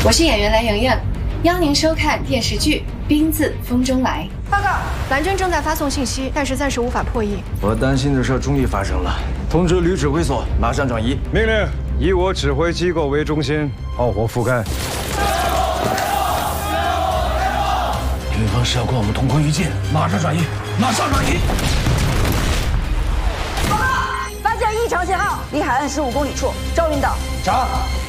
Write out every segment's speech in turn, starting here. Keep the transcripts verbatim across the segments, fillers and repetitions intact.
我是演员蓝莹莹，邀您收看电视剧《冰自风中来》。 报告，蓝军正在发送信息，但是暂时无法破译。 我担心的事终于发生了，通知旅指挥所马上转移。 命令以我指挥机构为中心，炮火覆盖。 对方是要跟我们同归于尽，马上转移，马上转移。 报告，发现异常信号，离海岸十五公里处。赵领导， 查。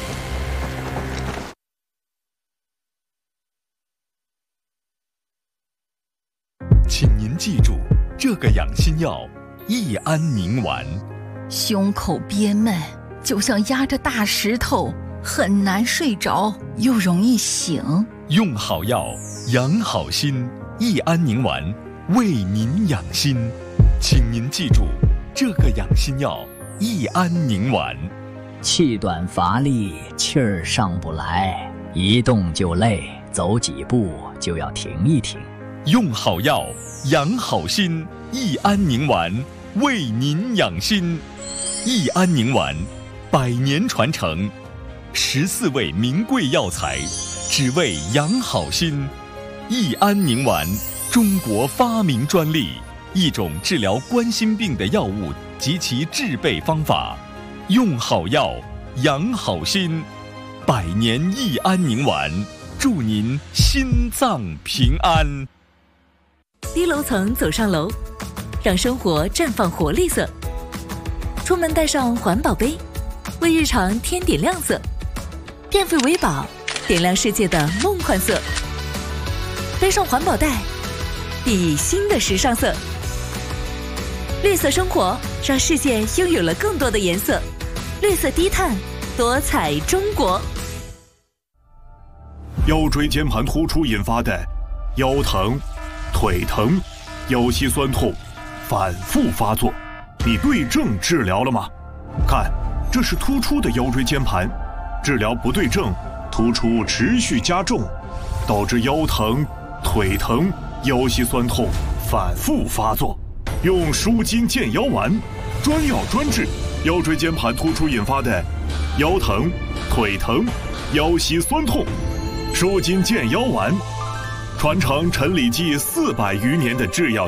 请您记住，这个养心药益安宁丸。 胸口憋闷，就像压着大石头，很难睡着，又容易醒。 用好药，养好心。益安宁丸为您养心，请您记住，这个养心药益安宁丸。 气短乏力，气儿上不来，一动就累，走几步就要停一停。 用好药，养好心。益安宁丸为您养心。益安宁丸，百年传承，十四味名贵药材，只为养好心。益安宁丸，中国发明专利，一种治疗冠心病的药物及其制备方法。用好药，养好心。百年益安宁丸，祝您心脏平安。 低楼层走上楼，让生活绽放活力色。出门带上环保杯，为日常添点亮色。电费维宝，点亮世界的梦幻色。背上环保袋，熠熠新的时尚色。绿色生活，让世界拥有了更多的颜色。绿色低碳，多彩中国。 腰椎间盘突出引发的腰疼、腿疼、腰膝酸痛反复发作，你对症治疗了吗？看，这是突出的腰椎间盘，治疗不对症，突出持续加重，导致腰疼、腿疼、腰膝酸痛反复发作。用舒筋健腰丸，专药专治腰椎间盘突出引发的腰疼、腿疼、腰膝酸痛。舒筋健腰丸，传承陈李济四百余年的制药